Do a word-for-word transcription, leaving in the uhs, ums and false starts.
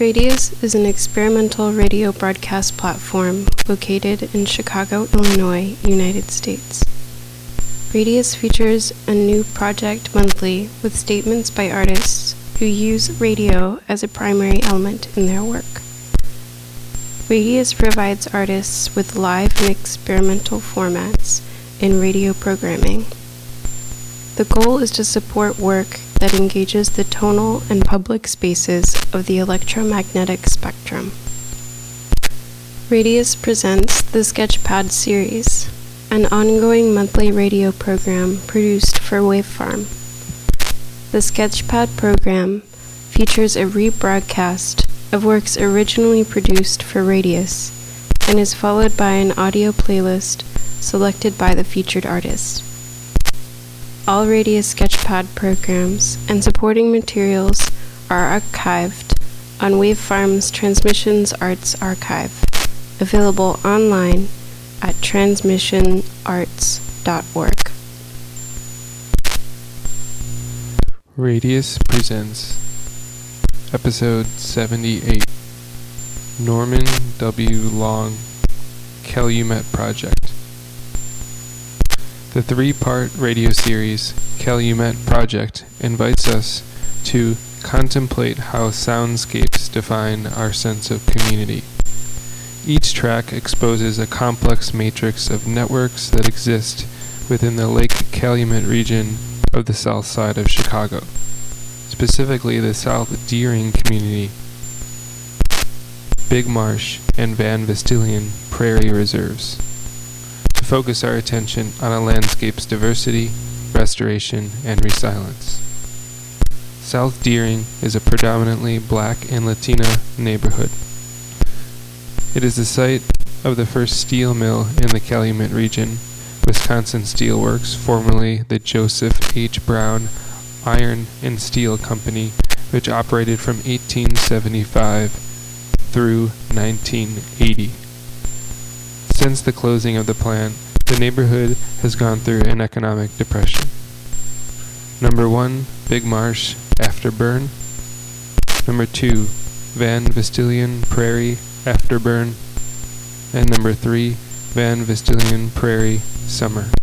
Radius is an experimental radio broadcast platform located in Chicago, Illinois, United States. Radius features a new project monthly with statements by artists who use radio as a primary element in their work. Radius provides artists with live and experimental formats in radio programming. The goal is to support work that engages the tonal and public spaces of the electromagnetic spectrum. Radius presents the Sketchpad series, an ongoing monthly radio program produced for Wavefarm. The Sketchpad program features a rebroadcast of works originally produced for Radius and is followed by an audio playlist selected by the featured artist. All Radius Sketchpad programs and supporting materials are archived on Wavefarm's Transmissions Arts Archive, available online at transmission arts dot org. Radius presents Episode seventy-eight, Norman W. Long, Calumet Project. The three-part radio series, Calumet Project, invites us to contemplate how soundscapes define our sense of community. Each track exposes a complex matrix of networks that exist within the Lake Calumet region of the south side of Chicago, specifically the South Deering community, Big Marsh, and Van Vestilian Prairie Reserves, to focus our attention on a landscape's diversity, restoration, and resilience. South Deering is a predominantly Black and Latina neighborhood. It is the site of the first steel mill in the Calumet region, Wisconsin Steel Works, formerly the Joseph H. Brown Iron and Steel Company, which operated from eighteen seventy-five through nineteen eighty. Since the closing of the plant, the neighborhood has gone through an economic depression. Number one, Big Marsh Afterburn. Number two, Van Vestilian Prairie Afterburn. And number three, Van Vestilian Prairie Summer.